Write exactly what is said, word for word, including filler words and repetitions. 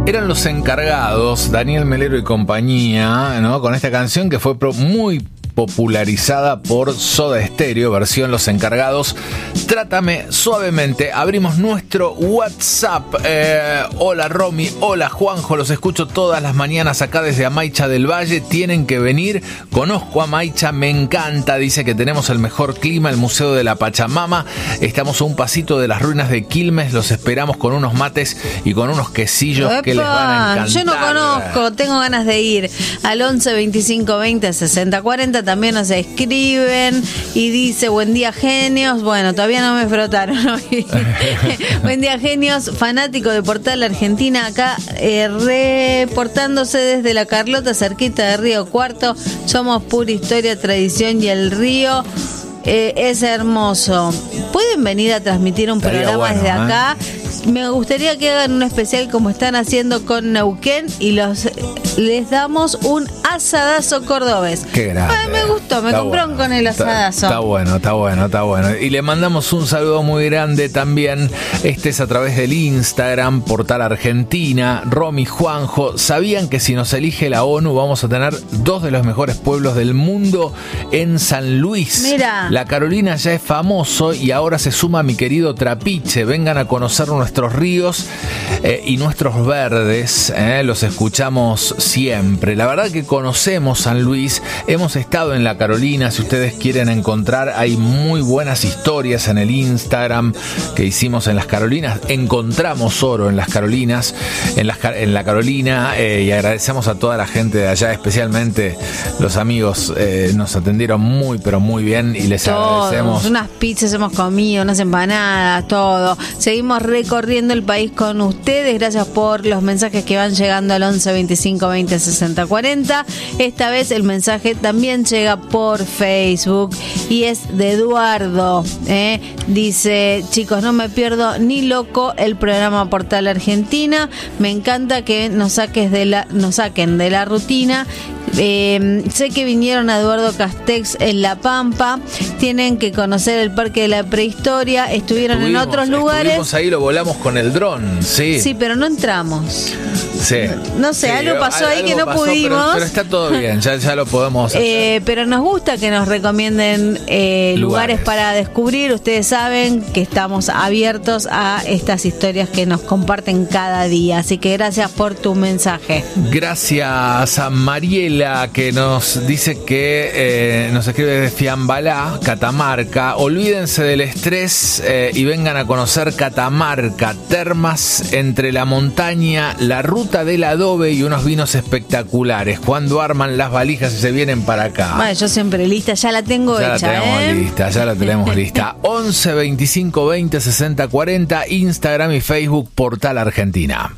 Eran Los Encargados, Daniel Melero y compañía, ¿no? Con esta canción que fue pro- muy popularizada por Soda Stereo, versión Los Encargados. Trátame suavemente. Abrimos nuestro WhatsApp. Eh, hola Romy, hola Juanjo, los escucho todas las mañanas acá desde Amaicha del Valle. Tienen que venir. Conozco Amaicha, me encanta. Dice que tenemos el mejor clima, el Museo de la Pachamama. Estamos a un pasito de las ruinas de Quilmes. Los esperamos con unos mates y con unos quesillos. ¡Epa! Que les van a encantar. Yo no conozco, tengo ganas de ir. Al once veinticinco veinte sesenta cuarenta también nos escriben y dice: buen día genios. Bueno, todavía no me frotaron hoy. Buen día genios, fanático de Portal Argentina, acá eh, reportándose desde La Carlota, cerquita de Río Cuarto. Somos pura historia, tradición y el río eh, es hermoso. ¿Pueden venir a transmitir un Estaría programa bueno, desde acá? ¿eh? Me gustaría que hagan un especial como están haciendo con Neuquén y los les damos un asadazo cordobés. Qué grande. Ay, me gustó, me compraron bueno, con el asadazo. Está, está bueno, está bueno, está bueno. Y le mandamos un saludo muy grande también. Este es a través del Instagram, Portal Argentina. Romy, Juanjo, ¿sabían que si nos elige la ONU vamos a tener dos de los mejores pueblos del mundo en San Luis? Mira. La Carolina ya es famoso y ahora se suma mi querido Trapiche. Vengan a conocer nuestros ríos eh, y nuestros verdes. Eh, los escuchamos siempre. La verdad que conocemos San Luis, hemos estado en la Carolina. Si ustedes quieren encontrar, hay muy buenas historias en el Instagram que hicimos en las Carolinas. Encontramos oro en las Carolinas, en, las, en la Carolina, eh, y agradecemos a toda la gente de allá, especialmente los amigos. Eh, nos atendieron muy, pero muy bien y les Todos, agradecemos. Unas pizzas hemos comido, unas empanadas, todo. Seguimos recorriendo el país con ustedes. Gracias por los mensajes que van llegando al once veinticinco veinte sesenta cuarenta. Esta vez el mensaje también llega por Facebook y es de Eduardo. ¿eh? Dice: chicos, no me pierdo ni loco el programa Portal Argentina. Me encanta que nos saques de la, nos saquen de la rutina. Eh, sé que vinieron a Eduardo Castex en La Pampa. Tienen que conocer el Parque de la Prehistoria. Estuvieron estuvimos, en otros lugares. Estuvimos ahí, lo volamos con el dron, sí. Sí, pero no entramos. Sí. No sé, sí, algo pasó ahí que no pasó, pudimos. Pero, pero está todo bien, ya, ya lo podemos hacer. Eh, pero nos gusta que nos recomienden eh, lugares. lugares para descubrir. Ustedes saben que estamos abiertos a estas historias que nos comparten cada día. Así que gracias por tu mensaje. Gracias a Mariela, que nos dice que eh, nos escribe desde Fiambalá, Catamarca. Olvídense del estrés eh, y vengan a conocer Catamarca. Termas entre la montaña, la ruta del adobe y unos vinos espectaculares. Cuando arman las valijas y se vienen para acá. Bueno, yo siempre lista, ya la tengo ya hecha. Ya la tenemos ¿eh? lista, ya la tenemos lista. once veinticinco veinte sesenta cuarenta, Instagram y Facebook Portal Argentina.